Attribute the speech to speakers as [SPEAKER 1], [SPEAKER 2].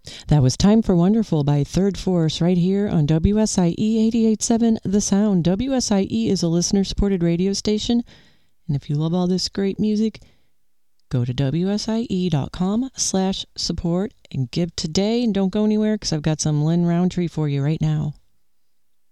[SPEAKER 1] That was Time for Wonderful by Third Force right here on WSIE 88.7 The Sound. WSIE is a listener-supported radio station, and if you love all this great music, go to WSIE.com/support and give today, and don't go anywhere because I've got some Lynn Roundtree for you right now.